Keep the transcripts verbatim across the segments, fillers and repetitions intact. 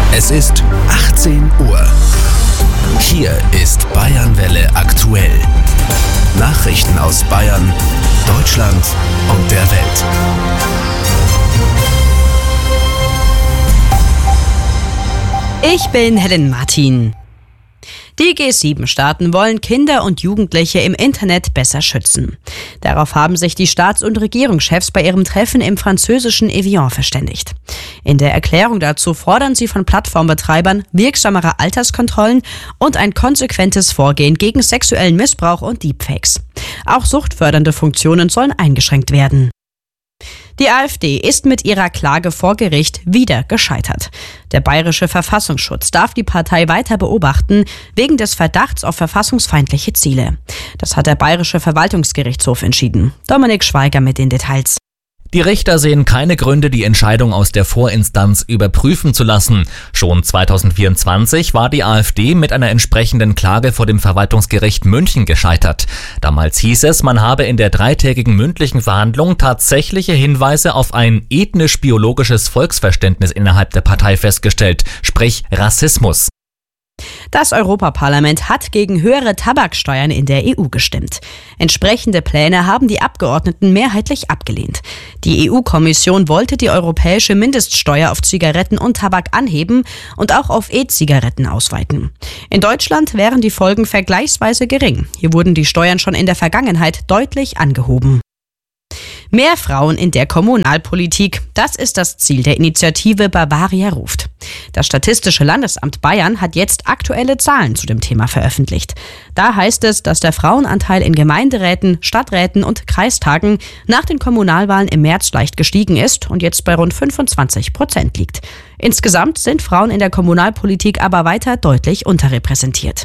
Es ist achtzehn Uhr. Hier ist Bayernwelle aktuell. Nachrichten aus Bayern, Deutschland und der Welt. Ich bin Helen Martin. Die G sieben Staaten wollen Kinder und Jugendliche im Internet besser schützen. Darauf haben sich die Staats- und Regierungschefs bei ihrem Treffen im französischen Evian verständigt. In der Erklärung dazu fordern sie von Plattformbetreibern wirksamere Alterskontrollen und ein konsequentes Vorgehen gegen sexuellen Missbrauch und Deepfakes. Auch suchtfördernde Funktionen sollen eingeschränkt werden. Die AfD ist mit ihrer Klage vor Gericht wieder gescheitert. Der bayerische Verfassungsschutz darf die Partei weiter beobachten, wegen des Verdachts auf verfassungsfeindliche Ziele. Das hat der bayerische Verwaltungsgerichtshof entschieden. Dominik Schweiger mit den Details. Die Richter sehen keine Gründe, die Entscheidung aus der Vorinstanz überprüfen zu lassen. Schon zweitausendvierundzwanzig war die AfD mit einer entsprechenden Klage vor dem Verwaltungsgericht München gescheitert. Damals hieß es, man habe in der dreitägigen mündlichen Verhandlung tatsächliche Hinweise auf ein ethnisch-biologisches Volksverständnis innerhalb der Partei festgestellt, sprich Rassismus. Das Europaparlament hat gegen höhere Tabaksteuern in der E U gestimmt. Entsprechende Pläne haben die Abgeordneten mehrheitlich abgelehnt. Die E U-Kommission wollte die europäische Mindeststeuer auf Zigaretten und Tabak anheben und auch auf E-Zigaretten ausweiten. In Deutschland wären die Folgen vergleichsweise gering. Hier wurden die Steuern schon in der Vergangenheit deutlich angehoben. Mehr Frauen in der Kommunalpolitik, das ist das Ziel der Initiative Bavaria ruft. Das Statistische Landesamt Bayern hat jetzt aktuelle Zahlen zu dem Thema veröffentlicht. Da heißt es, dass der Frauenanteil in Gemeinderäten, Stadträten und Kreistagen nach den Kommunalwahlen im März leicht gestiegen ist und jetzt bei rund fünfundzwanzig Prozent liegt. Insgesamt sind Frauen in der Kommunalpolitik aber weiter deutlich unterrepräsentiert.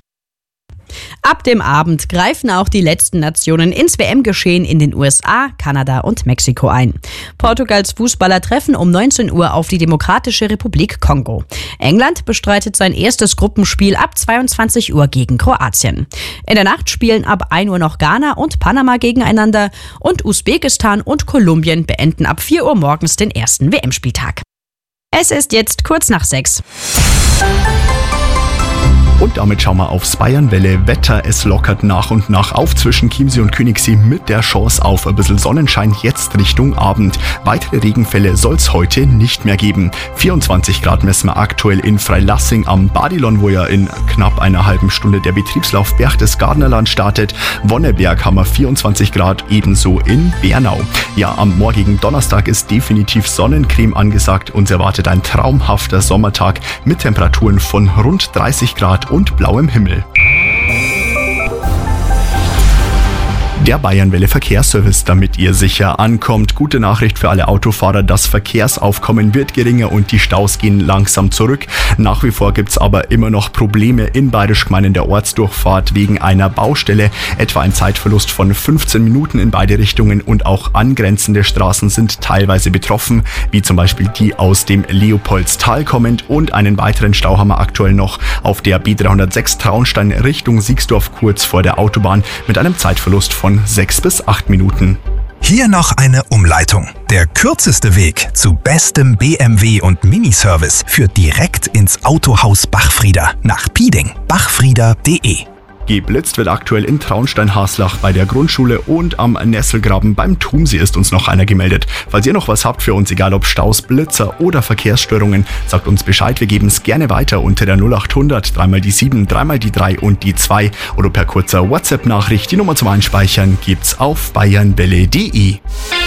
Ab dem Abend greifen auch die letzten Nationen ins W M-Geschehen in den U S A, Kanada und Mexiko ein. Portugals Fußballer treffen um neunzehn Uhr auf die Demokratische Republik Kongo. England bestreitet sein erstes Gruppenspiel ab zweiundzwanzig Uhr gegen Kroatien. In der Nacht spielen ab ein Uhr noch Ghana und Panama gegeneinander und Usbekistan und Kolumbien beenden ab vier Uhr morgens den ersten W M-Spieltag. Es ist jetzt kurz nach sechs. Und damit schauen wir aufs Bayernwelle-Wetter. Es lockert nach und nach auf zwischen Chiemsee und Königssee mit der Chance auf ein bisschen Sonnenschein jetzt Richtung Abend. Weitere Regenfälle soll es heute nicht mehr geben. vierundzwanzig Grad messen wir aktuell in Freilassing am Badilon, wo ja in knapp einer halben Stunde der Betriebslauf Berchtesgadenerland startet. Wonneberg haben wir vierundzwanzig Grad, ebenso in Bernau. Ja, am morgigen Donnerstag ist definitiv Sonnencreme angesagt. Uns erwartet ein traumhafter Sommertag mit Temperaturen von rund dreißig Grad und blauem Himmel. Der Bayernwelle Verkehrsservice, damit ihr sicher ankommt. Gute Nachricht für alle Autofahrer, das Verkehrsaufkommen wird geringer und die Staus gehen langsam zurück. Nach wie vor gibt's aber immer noch Probleme in Bayerisch Gmeinen der Ortsdurchfahrt wegen einer Baustelle. Etwa ein Zeitverlust von fünfzehn Minuten in beide Richtungen und auch angrenzende Straßen sind teilweise betroffen, wie zum Beispiel die aus dem Leopoldstal kommend, und einen weiteren Stau haben wir aktuell noch auf der B dreihundertsechs Traunstein Richtung Siegsdorf kurz vor der Autobahn mit einem Zeitverlust von sechs bis acht Minuten. Hier noch eine Umleitung. Der kürzeste Weg zu bestem B M W und Miniservice führt direkt ins Autohaus Bachfrieder nach Pieding. bachfrieder punkt de. Geblitzt wird aktuell in Traunstein-Haslach bei der Grundschule und am Nesselgraben beim Thumsee ist uns noch einer gemeldet. Falls ihr noch was habt für uns, egal ob Staus, Blitzer oder Verkehrsstörungen, sagt uns Bescheid. Wir geben es gerne weiter unter der null acht hundert, dreimal die sieben, dreimal die drei und die zwei oder per kurzer WhatsApp-Nachricht. Die Nummer zum Einspeichern gibt's auf bayernwelle punkt de.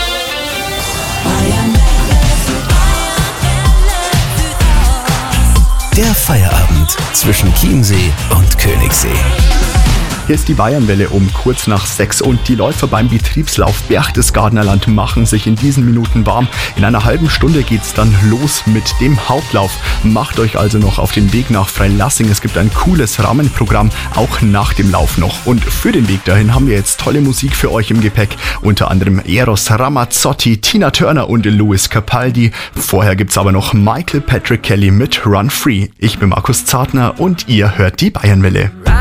Der Feierabend zwischen Chiemsee und Königssee. Hier ist die Bayernwelle um kurz nach sechs und die Läufer beim Betriebslauf Berchtesgadenerland machen sich in diesen Minuten warm. In einer halben Stunde geht's dann los mit dem Hauptlauf. Macht euch also noch auf den Weg nach Freilassing. Es gibt ein cooles Rahmenprogramm, auch nach dem Lauf noch. Und für den Weg dahin haben wir jetzt tolle Musik für euch im Gepäck. Unter anderem Eros Ramazzotti, Tina Turner und Louis Capaldi. Vorher gibt's aber noch Michael Patrick Kelly mit Run Free. Ich bin Markus Zartner und ihr hört die Bayernwelle.